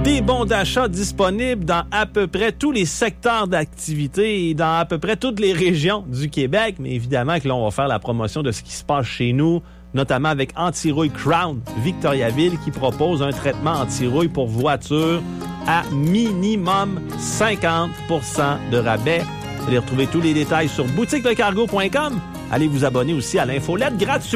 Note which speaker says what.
Speaker 1: Des bons d'achat disponibles dans à peu près tous les secteurs d'activité et dans à peu près toutes les régions du Québec. Mais évidemment que là, on va faire la promotion de ce qui se passe chez nous, notamment avec Anti-Rouille Crown Victoriaville qui propose un traitement anti-rouille pour voiture à minimum 50% de rabais. Vous allez retrouver tous les détails sur boutiquedecargo.com. Allez vous abonner aussi à l'infolette gratuite.